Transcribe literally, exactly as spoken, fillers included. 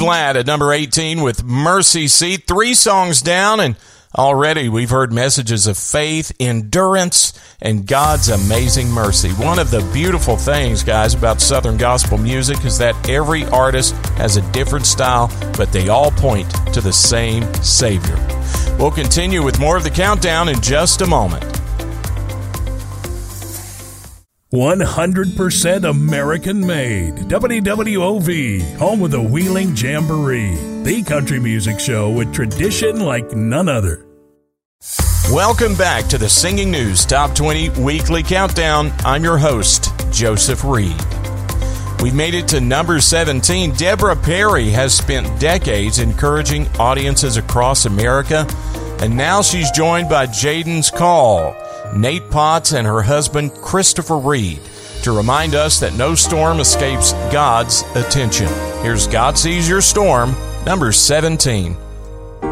Ladd at number eighteen with Mercy Seat. Three songs down, and already we've heard messages of faith, endurance, and God's amazing mercy. One of the beautiful things, guys, about Southern gospel music is that every artist has a different style, but they all point to the same Savior. We'll continue with more of the countdown in just a moment. one hundred percent American-made. W W O V, home of the Wheeling Jamboree, the country music show with tradition like none other. Welcome back to the Singing News Top twenty Weekly Countdown. I'm your host, Joseph Reed. We made it to number seventeen. Deborah Perry has spent decades encouraging audiences across America, and now she's joined by Jaden's Call, Nate Potts and her husband, Christopher Reed, to remind us that no storm escapes God's attention. Here's God Sees Your Storm, number seventeen.